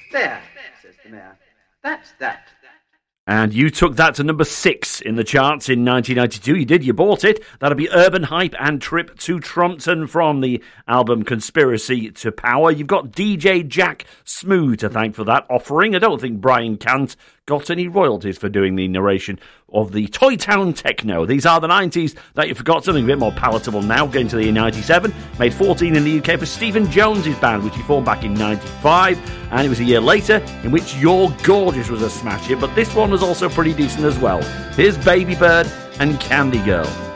There, says the mayor. That's that. And you took that to number 6 in the charts in 1992. You did, you bought it. That'll be Urban Hype and Trip to Trompton from the album Conspiracy to Power. You've got DJ Jack Smooth to thank for that offering. I don't think Brian Cant got any royalties for doing the narration of the Toy Town Techno. These are the 90s that you forgot, something a bit more palatable now. Going to the year 97, made 14 in the UK for Stephen Jones's band, which he formed back in 95, and it was a year later in which You're Gorgeous was a smash hit, but this one was also pretty decent as well. Here's Baby Bird and Candy Girl.